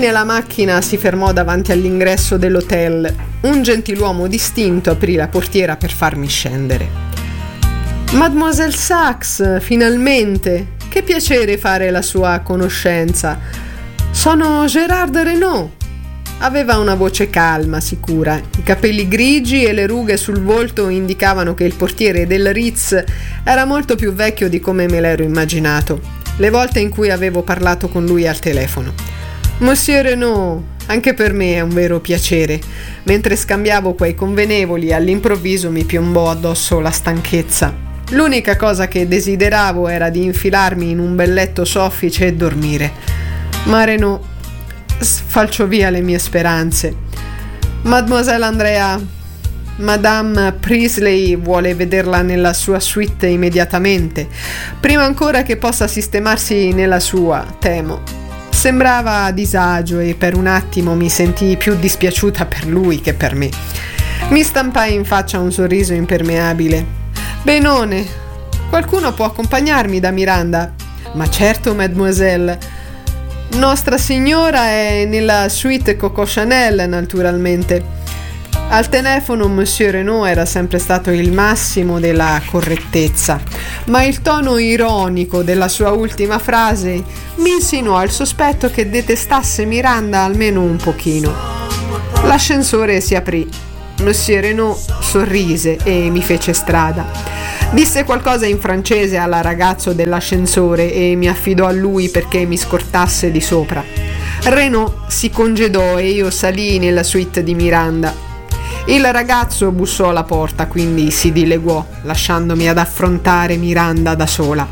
Infine la macchina si fermò davanti all'ingresso dell'hotel. Un gentiluomo distinto aprì la portiera per farmi scendere. Mademoiselle Saxe, finalmente! Che piacere fare la sua conoscenza. Sono Gérard Renaud. Aveva una voce calma, sicura. I capelli grigi e le rughe sul volto indicavano che il portiere del Ritz era molto più vecchio di come me l'ero immaginato, le volte in cui avevo parlato con lui al telefono. Monsieur Renaud, anche per me è un vero piacere. Mentre scambiavo quei convenevoli, all'improvviso mi piombò addosso la stanchezza. L'unica cosa che desideravo era di infilarmi in un bel letto soffice e dormire. Ma Renaud falciò via le mie speranze. Mademoiselle Andrea, Madame Priestley vuole vederla nella sua suite immediatamente, prima ancora che possa sistemarsi nella sua, temo. Sembrava a disagio e per un attimo mi sentii più dispiaciuta per lui che per me. Mi stampai in faccia un sorriso impermeabile. Benone, qualcuno può accompagnarmi da Miranda? Ma certo, mademoiselle. Nostra Signora è nella suite Coco Chanel, naturalmente. Al telefono Monsieur Renaud era sempre stato il massimo della correttezza, ma il tono ironico della sua ultima frase mi insinuò il sospetto che detestasse Miranda almeno un pochino. L'ascensore si aprì. Monsieur Renaud sorrise e mi fece strada. Disse qualcosa in francese alla ragazzo dell'ascensore e mi affidò a lui perché mi scortasse di sopra. Renaud si congedò e io salii nella suite di Miranda. Il ragazzo bussò alla porta, quindi si dileguò, lasciandomi ad affrontare Miranda da sola.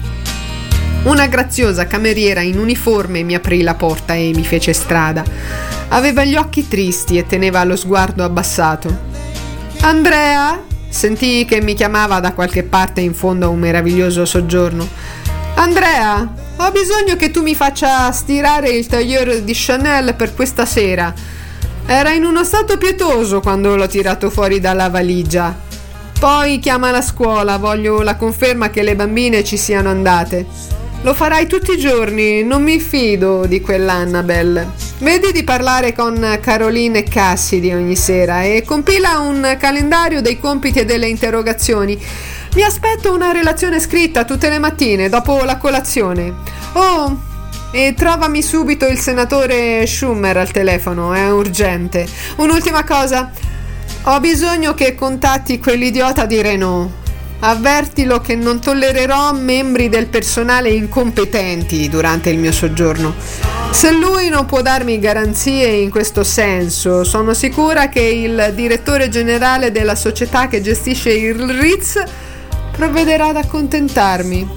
Una graziosa cameriera in uniforme mi aprì la porta e mi fece strada. Aveva gli occhi tristi e teneva lo sguardo abbassato. Andrea? Sentii che mi chiamava da qualche parte in fondo a un meraviglioso soggiorno. Andrea, ho bisogno che tu mi faccia stirare il tailleur di Chanel per questa sera. Era in uno stato pietoso quando l'ho tirato fuori dalla valigia. Poi chiama la scuola, voglio la conferma che le bambine ci siano andate. Lo farai tutti i giorni, non mi fido di quell'Annabelle. Vedi di parlare con Caroline e Cassidy ogni sera e compila un calendario dei compiti e delle interrogazioni. Mi aspetto una relazione scritta tutte le mattine dopo la colazione. Oh, e trovami subito il senatore Schumer al telefono, è urgente. Un'ultima cosa, ho bisogno che contatti quell'idiota di Renaud. Avvertilo che non tollererò membri del personale incompetenti durante il mio soggiorno. Se lui non può darmi garanzie in questo senso, sono sicura che il direttore generale della società che gestisce il Ritz provvederà ad accontentarmi.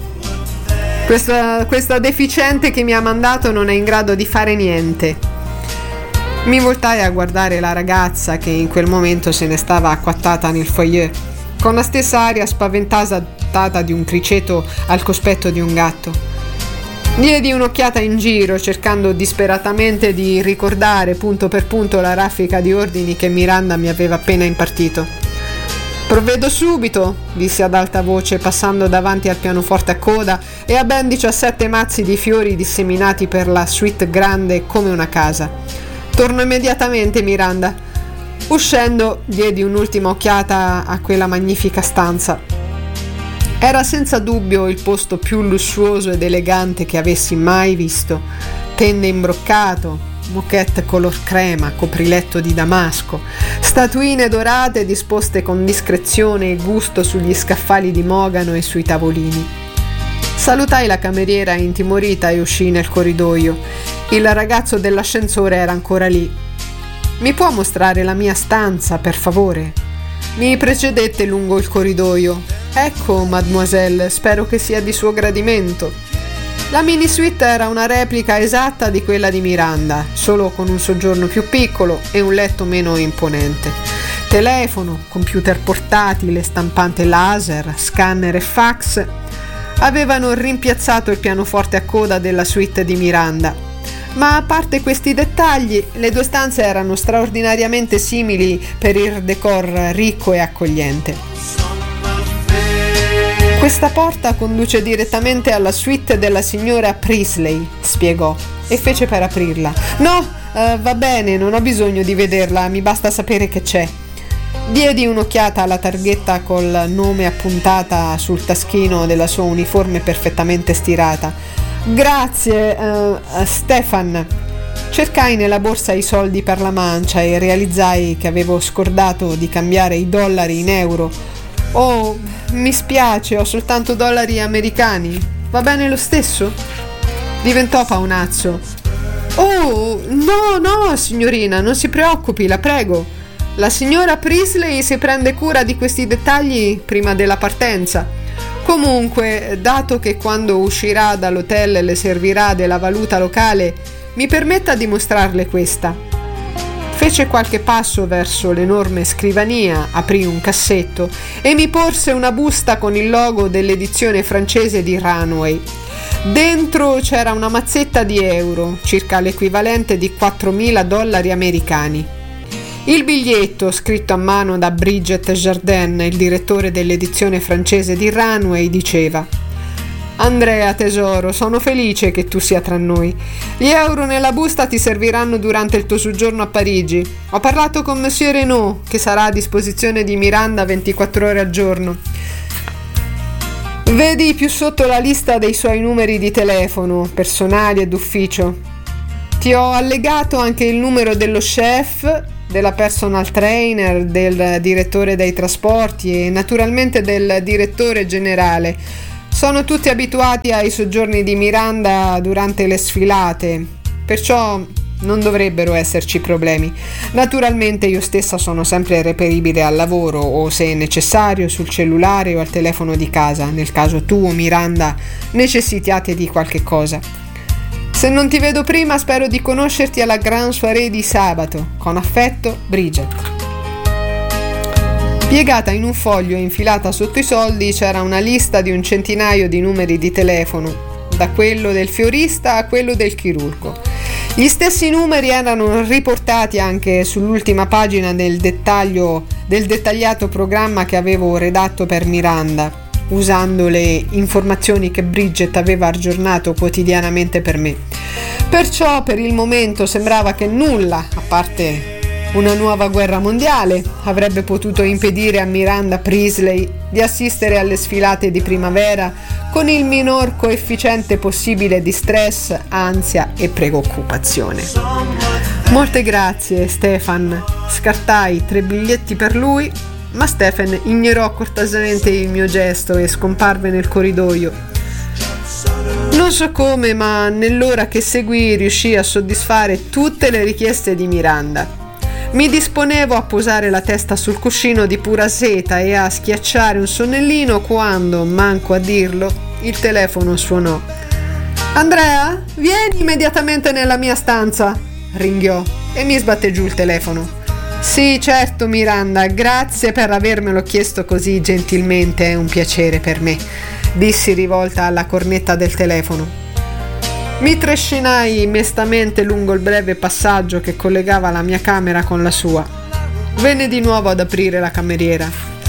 Questa deficiente che mi ha mandato non è in grado di fare niente. Mi voltai a guardare la ragazza che in quel momento se ne stava acquattata nel foyer, con la stessa aria spaventata di un criceto al cospetto di un gatto. Diedi un'occhiata in giro cercando disperatamente di ricordare punto per punto la raffica di ordini che Miranda mi aveva appena impartito. Provvedo subito, dissi ad alta voce passando davanti al pianoforte a coda e a ben 17 mazzi di fiori disseminati per la suite grande come una casa. Torno immediatamente, Miranda. Uscendo, diedi un'ultima occhiata a quella magnifica stanza. Era senza dubbio il posto più lussuoso ed elegante che avessi mai visto. Tende in broccato, moquette color crema, copriletto di damasco, statuine dorate disposte con discrezione e gusto sugli scaffali di mogano e sui tavolini. Salutai la cameriera intimorita e uscii nel corridoio. Il ragazzo dell'ascensore era ancora lì. Mi può mostrare la mia stanza, per favore? Mi precedette lungo il corridoio. Ecco, mademoiselle, spero che sia di suo gradimento. La mini suite era una replica esatta di quella di Miranda, solo con un soggiorno più piccolo e un letto meno imponente. Telefono, computer portatile, stampante laser, scanner e fax avevano rimpiazzato il pianoforte a coda della suite di Miranda. Ma a parte questi dettagli, le due stanze erano straordinariamente simili per il decor ricco e accogliente. Questa porta conduce direttamente alla suite della signora Priestley, spiegò. e fece per aprirla. No, va bene, non ho bisogno di vederla, mi basta sapere che c'è. Diedi un'occhiata alla targhetta col nome appuntata sul taschino della sua uniforme perfettamente stirata. Grazie, Stefan. Cercai nella borsa i soldi per la mancia e realizzai che avevo scordato di cambiare i dollari in euro. Oh, mi spiace, ho soltanto dollari americani. Va bene lo stesso? Diventò paonazzo. Oh, no, signorina, non si preoccupi, la prego. La signora Priestley si prende cura di questi dettagli prima della partenza. Comunque, dato che quando uscirà dall'hotel le servirà della valuta locale, mi permetta di mostrarle questa. Fece qualche passo verso l'enorme scrivania, aprì un cassetto e mi porse una busta con il logo dell'edizione francese di Runway. Dentro c'era una mazzetta di euro, circa l'equivalente di 4.000 dollari americani. Il biglietto, scritto a mano da Bridget Jardin, il direttore dell'edizione francese di Runway, diceva: Andrea tesoro, sono felice che tu sia tra noi. Gli euro nella busta ti serviranno durante il tuo soggiorno a Parigi. Ho parlato con Monsieur Renaud, che sarà a disposizione di Miranda 24 ore al giorno. Vedi più sotto la lista dei suoi numeri di telefono, personali e d'ufficio. Ti ho allegato anche il numero dello chef, della personal trainer, del direttore dei trasporti e naturalmente del direttore generale. Sono tutti abituati ai soggiorni di Miranda durante le sfilate, perciò non dovrebbero esserci problemi. Naturalmente io stessa sono sempre reperibile al lavoro o, se necessario, sul cellulare o al telefono di casa, nel caso tu o Miranda necessitiate di qualche cosa. Se non ti vedo prima, spero di conoscerti alla Grand Soirée di sabato. Con affetto, Bridget. Piegata in un foglio e infilata sotto i soldi c'era una lista di un centinaio di numeri di telefono, da quello del fiorista a quello del chirurgo. Gli stessi numeri erano riportati anche sull'ultima pagina del dettagliato programma che avevo redatto per Miranda, usando le informazioni che Bridget aveva aggiornato quotidianamente per me. Perciò per il momento sembrava che nulla, a parte una nuova guerra mondiale, avrebbe potuto impedire a Miranda Priestley di assistere alle sfilate di primavera con il minor coefficiente possibile di stress, ansia e preoccupazione. Molte grazie, Stefan. Scartai 3 biglietti per lui, ma Stefan ignorò cortesemente il mio gesto e scomparve nel corridoio. Non so come, ma nell'ora che seguì riuscì a soddisfare tutte le richieste di Miranda. Mi disponevo a posare la testa sul cuscino di pura seta e a schiacciare un sonnellino quando, manco a dirlo, il telefono suonò. Andrea, vieni immediatamente nella mia stanza, ringhiò e mi sbatté giù il telefono. Sì, certo, Miranda, grazie per avermelo chiesto così gentilmente, è un piacere per me, dissi rivolta alla cornetta del telefono. Mi trascinai mestamente lungo il breve passaggio che collegava la mia camera con la sua. Venne di nuovo ad aprire la cameriera.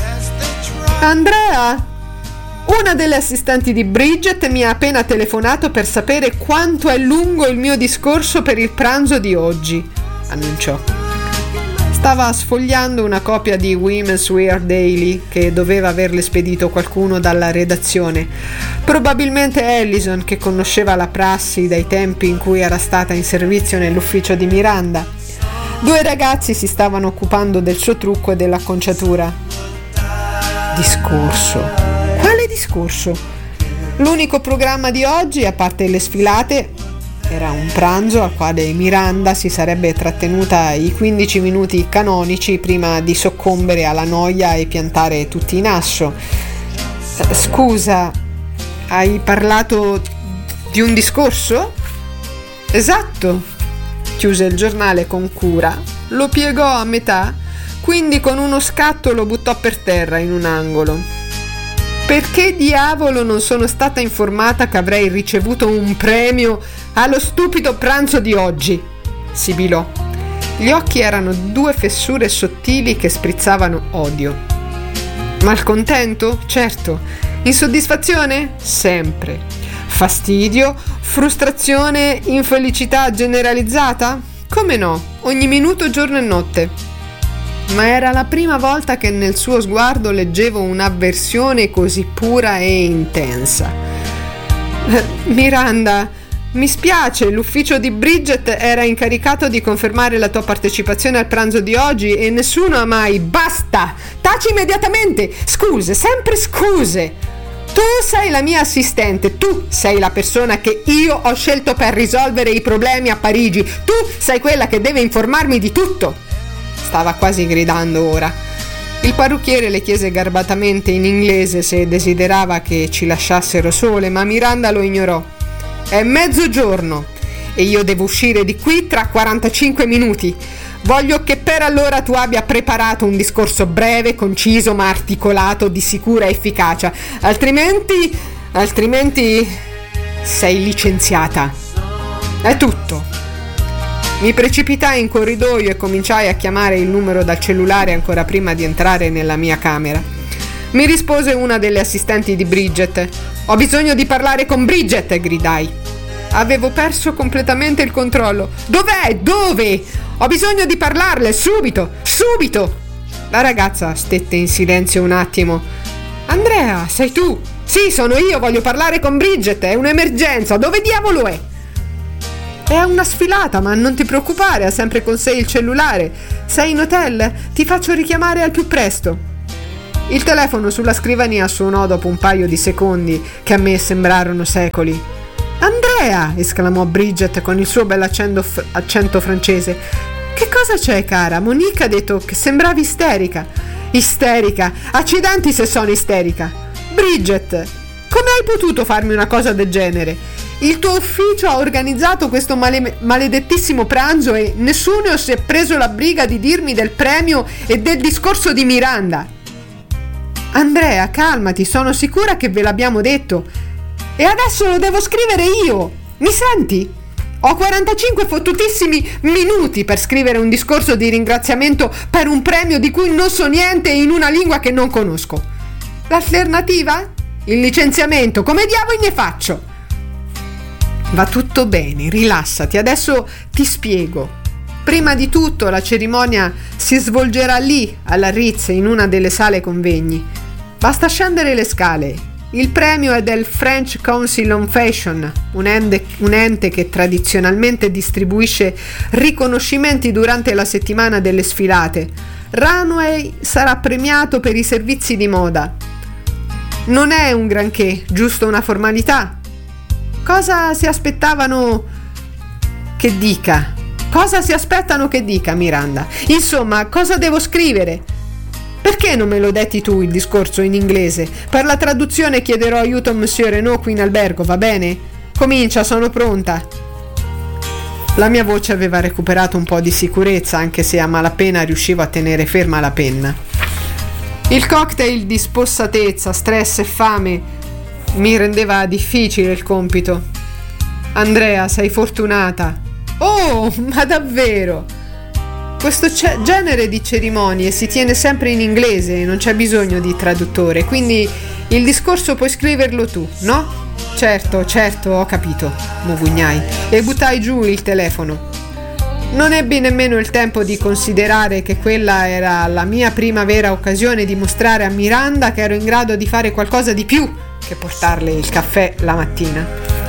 Andrea, una delle assistenti di Bridget mi ha appena telefonato per sapere quanto è lungo il mio discorso per il pranzo di oggi, annunciò. Stava sfogliando una copia di Women's Wear Daily che doveva averle spedito qualcuno dalla redazione, probabilmente Allison, che conosceva la prassi dai tempi in cui era stata in servizio nell'ufficio di Miranda. 2 ragazzi si stavano occupando del suo trucco e dell'acconciatura. Discorso? Quale discorso? L'unico programma di oggi, a parte le sfilate, era un pranzo al quale Miranda si sarebbe trattenuta i 15 minuti canonici prima di soccombere alla noia e piantare tutti in asso. Scusa, hai parlato di un discorso? Esatto. Chiuse il giornale con cura, lo piegò a metà, quindi con uno scatto lo buttò per terra in un angolo. Perché diavolo non sono stata informata che avrei ricevuto un premio allo stupido pranzo di oggi? Sibilò. Gli occhi erano 2 fessure sottili che sprizzavano odio. Malcontento? Certo. Insoddisfazione? Sempre. Fastidio? Frustrazione, infelicità generalizzata? Come no, ogni minuto, giorno e notte. Ma era la prima volta che nel suo sguardo leggevo un'avversione così pura e intensa. Miranda, mi spiace, l'ufficio di Bridget era incaricato di confermare la tua partecipazione al pranzo di oggi e nessuno ha mai... Basta! Taci immediatamente! Scuse, sempre scuse! Tu sei la mia assistente, tu sei la persona che io ho scelto per risolvere i problemi a Parigi, tu sei quella che deve informarmi di tutto! Stava quasi gridando ora. Il parrucchiere le chiese garbatamente in inglese se desiderava che ci lasciassero sole, ma Miranda lo ignorò. È mezzogiorno e io devo uscire di qui tra 45 minuti. Voglio che per allora tu abbia preparato un discorso breve, conciso ma articolato, di sicura efficacia. Altrimenti sei licenziata. È tutto. Mi precipitai in corridoio e cominciai a chiamare il numero dal cellulare ancora prima di entrare nella mia camera. Mi rispose una delle assistenti di Bridget. Ho bisogno di parlare con Bridget, gridai. Avevo perso completamente il controllo. Dov'è? Dove? Ho bisogno di parlarle, subito, subito! La ragazza stette in silenzio un attimo. Andrea, sei tu? Sì, sono io, voglio parlare con Bridget, è un'emergenza, dove diavolo è? È a una sfilata, ma non ti preoccupare, ha sempre con sé il cellulare. Sei in hotel? Ti faccio richiamare al più presto. Il telefono sulla scrivania suonò dopo un paio di secondi che a me sembrarono secoli. Andrea! Esclamò Bridget con il suo bell'accento francese. Che cosa c'è, cara? Monique ha detto che sembravi isterica. Isterica? Accidenti se sono isterica. Bridget, come hai potuto farmi una cosa del genere? Il tuo ufficio ha organizzato questo maledettissimo pranzo e nessuno si è preso la briga di dirmi del premio e del discorso di Miranda. Andrea, calmati, sono sicura che ve l'abbiamo detto. E adesso lo devo scrivere io. Mi senti? Ho 45 fottutissimi minuti per scrivere un discorso di ringraziamento per un premio di cui non so niente in una lingua che non conosco. L'alternativa? Il licenziamento. Come diavolo ne faccio? Va tutto bene, rilassati, adesso ti spiego. Prima di tutto la cerimonia si svolgerà lì, alla Ritz, in una delle sale convegni. Basta scendere le scale. Il premio è del French Council on Fashion, un ente che tradizionalmente distribuisce riconoscimenti durante la settimana delle sfilate. Runway sarà premiato per i servizi di moda. Non è un granché, giusto una formalità. Cosa si aspettavano che dica? Cosa si aspettano che dica, Miranda? Insomma, cosa devo scrivere? Perché non me lo detti tu il discorso in inglese? Per la traduzione chiederò aiuto a Monsieur Renaud qui in albergo, va bene? Comincia, sono pronta. La mia voce aveva recuperato un po' di sicurezza, anche se a malapena riuscivo a tenere ferma la penna. Il cocktail di spossatezza, stress e fame mi rendeva difficile il compito. Andrea, sei fortunata. Oh, ma davvero? Questo genere di cerimonie si tiene sempre in inglese e non c'è bisogno di traduttore, quindi il discorso puoi scriverlo tu, no? Certo, ho capito, mugugnai e buttai giù il telefono. Non ebbi nemmeno il tempo di considerare che quella era la mia prima vera occasione di mostrare a Miranda che ero in grado di fare qualcosa di più che portarle il caffè la mattina.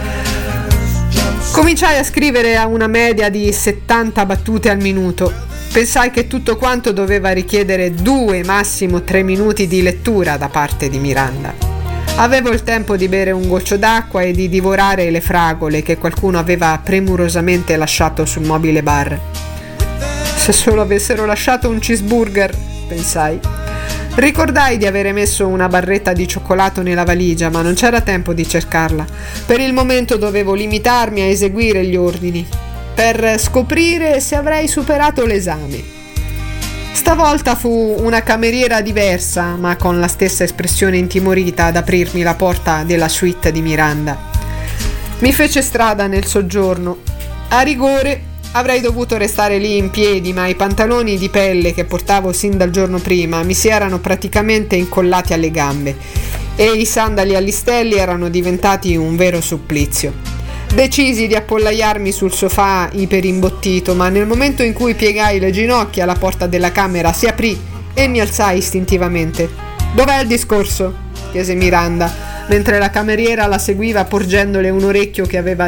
Cominciai a scrivere a una media di 70 battute al minuto. Pensai che tutto quanto doveva richiedere 2, massimo 3 minuti di lettura da parte di Miranda. Avevo il tempo di bere un goccio d'acqua e di divorare le fragole che qualcuno aveva premurosamente lasciato sul mobile bar. Se solo avessero lasciato un cheeseburger, pensai. Ricordai di avere messo una barretta di cioccolato nella valigia, ma non c'era tempo di cercarla. Per il momento dovevo limitarmi a eseguire gli ordini, per scoprire se avrei superato l'esame. Stavolta fu una cameriera diversa, ma con la stessa espressione intimorita, ad aprirmi la porta della suite di Miranda. Mi fece strada nel soggiorno. A rigore avrei dovuto restare lì in piedi, ma i pantaloni di pelle che portavo sin dal giorno prima mi si erano praticamente incollati alle gambe e i sandali a listelli erano diventati un vero supplizio. Decisi di appollaiarmi sul sofà iperimbottito, ma nel momento in cui piegai le ginocchia la porta della camera si aprì e mi alzai istintivamente. «Dov'è il discorso?» chiese Miranda, mentre la cameriera la seguiva porgendole un orecchino che aveva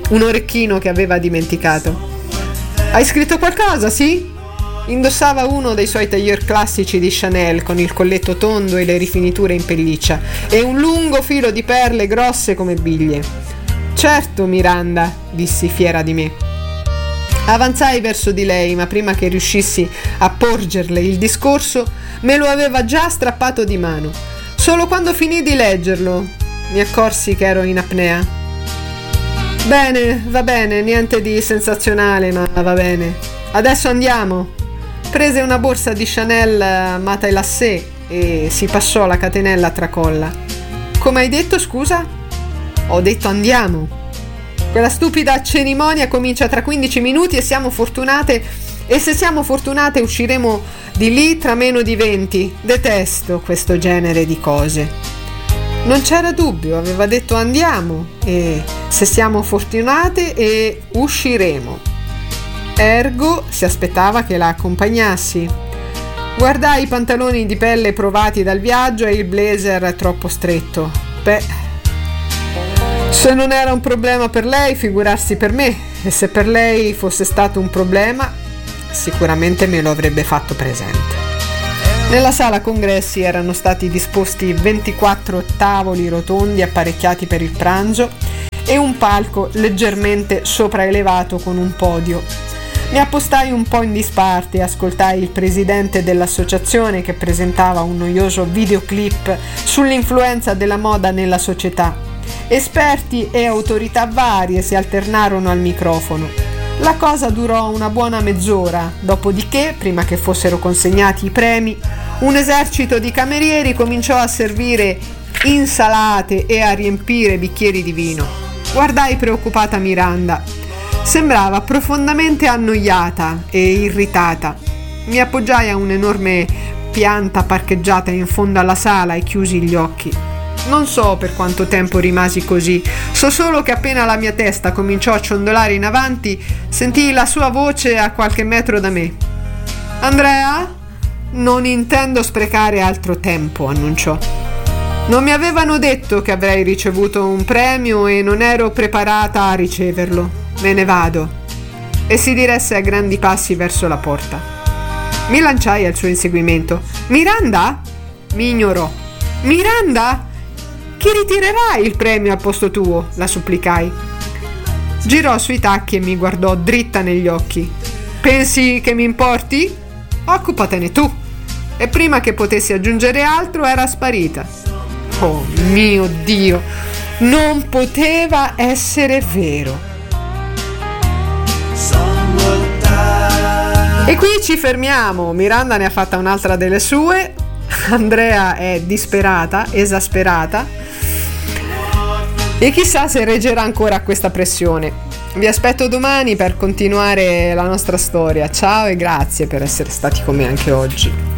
dimenticato. «Hai scritto qualcosa, sì?» Indossava uno dei suoi tailleur classici di Chanel con il colletto tondo e le rifiniture in pelliccia e un lungo filo di perle grosse come biglie. «Certo, Miranda», dissi fiera di me. Avanzai verso di lei, ma prima che riuscissi a porgerle il discorso me lo aveva già strappato di mano. Solo quando finì di leggerlo mi accorsi che ero in apnea. «Bene, va bene, niente di sensazionale, ma va bene. Adesso andiamo». Prese una borsa di Chanel matelassé e si passò la catenella a tracolla. «Come hai detto, scusa?» «Ho detto andiamo». «Quella stupida cerimonia comincia tra 15 minuti e se siamo fortunate usciremo di lì tra meno di 20. Detesto questo genere di cose». Non c'era dubbio, aveva detto andiamo e se siamo fortunate e usciremo. Ergo si aspettava che la accompagnassi. Guardai i pantaloni di pelle provati dal viaggio e il blazer troppo stretto. Beh, se non era un problema per lei, figurarsi per me, e se per lei fosse stato un problema, sicuramente me lo avrebbe fatto presente. Nella sala congressi erano stati disposti 24 tavoli rotondi apparecchiati per il pranzo e un palco leggermente sopraelevato con un podio. Mi appostai un po' in disparte e ascoltai il presidente dell'associazione che presentava un noioso videoclip sull'influenza della moda nella società. Esperti e autorità varie si alternarono al microfono. La cosa durò una buona mezz'ora, dopodiché, prima che fossero consegnati i premi, un esercito di camerieri cominciò a servire insalate e a riempire bicchieri di vino. Guardai preoccupata Miranda. Sembrava profondamente annoiata e irritata. Mi appoggiai a un'enorme pianta parcheggiata in fondo alla sala e chiusi gli occhi. Non so per quanto tempo rimasi così, so solo che appena la mia testa cominciò a ciondolare in avanti, sentii la sua voce a qualche metro da me. «Andrea? Non intendo sprecare altro tempo», annunciò. «Non mi avevano detto che avrei ricevuto un premio e non ero preparata a riceverlo. Me ne vado». E si diresse a grandi passi verso la porta. Mi lanciai al suo inseguimento. «Miranda?» Mi ignorò. «Miranda? Chi ritirerà il premio al posto tuo?» la supplicai. Girò sui tacchi e mi guardò dritta negli occhi. «Pensi che mi importi? Occupatene tu». E prima che potessi aggiungere altro era sparita. Oh mio Dio, non poteva essere vero. E qui ci fermiamo. Miranda ne ha fatta un'altra delle sue. Andrea è disperata, esasperata. E chissà se reggerà ancora a questa pressione. Vi aspetto domani per continuare la nostra storia. Ciao e grazie per essere stati con me anche oggi.